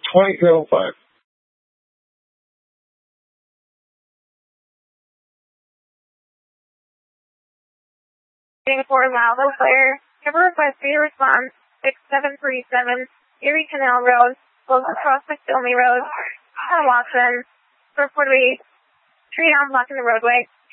2005. For Malvo Player, ever request for your response, 6737, Erie Canal Road, close across McDilmy Road, Watson, for 48, tree down blocking the roadway.